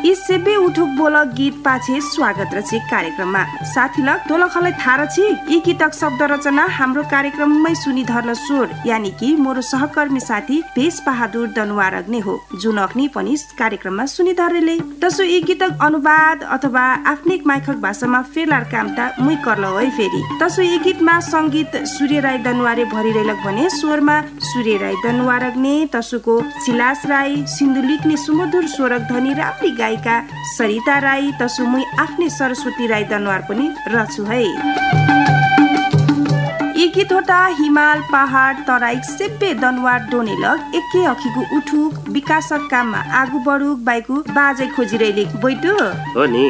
यी सेबे उठुक बोल गीत पाछे स्वागत रची कार्यक्रममा साथी लग दोलखलाई थाहा रची यी गीतक शब्द रचना हाम्रो कार्यक्रममै सुनि धर्न स्वर यानी कि मोरो सहकर्मी साथी भेष बहादुर दनुवारग ने हो जुन अग्नि पनि कार्यक्रममा सुनि धरेले तसो यी गीतक अनुवाद अथवा आफ्नै माइखक भाषामा फेलार कामता मुई करल है फेरि तसो यी गीतमा संगीत सूर्य राई दनुवारे भरिरहेलक भने स्वरमा सूर्य राई दनुवारग ने तसोको सिलास राई सिन्धुलिक ने सुमधुर स्वरक धनी राप्री गायिका सरिता राई तसो मुई आफ्नै सरस्वती राई दनुवार पनि रछु है। यी गीत होता हिमाल पहाड तराई सेब्बे दनुवार डोनेलक एकै अखिको उठुक विकासक काममा आगु बढुक बाइकु बाजै खोजिरहेले बैठो हो नि।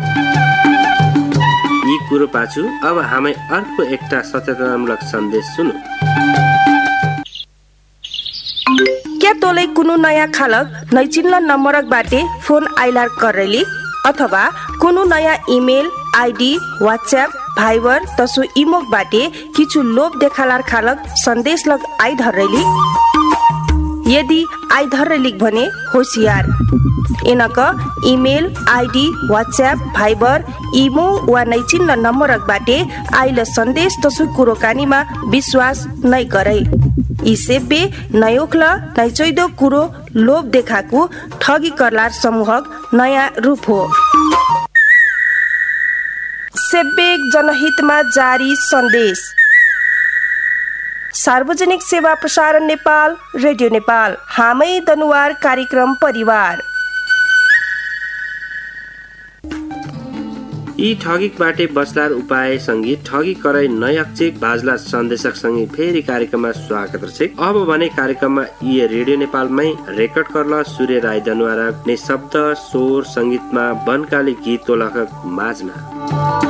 यी कुरो पाछु अब हामी अर्को एकटा सचेतनामूलक सन्देश सुनु। क्या तोलाई कुनु नयाँ खालक नैचिन्ल नम्बरक बाटे फोन आइलार करली अथवा कुनु नयाँ इमेल आईडी व्हाट्सएप भाइबर तसो इमोक बाटे किछु लोभ देखालार खालक सन्देश लग आई धरली यदि आई धरली भने होशियार इनक इमेल आईडी व्हाट्सएप भाइबर इमो वा नैचिन्ल नम्बरक बाटे आइल सन्देश तसो कुरोकानीमा विश्वास नै गरै इसेबे नयोक्ल नैचैदो कुरो लोभ देखाको ठगी करलार समूहक नयाँ रूप हो। सेब्बेक जनहितमा जारी सन्देश सार्वजनिक सेवा प्रसारण नेपाल रेडियो नेपाल हामै दनुवार कार्यक्रम परिवार यी ठगिकबाटे बच्लार उपाय सँगै ठगी कराई नयाक्चिक बाजला सन्देशक सँगै फेरि कार्यक्रममा स्वागत छ। अब भने कार्यक्रममा यी रेडियो नेपालमै रेकर्ड करल सूर्य राई दनुवार ने शब्द स्वर संगीतमा बनकाली गीत तोलक माझमा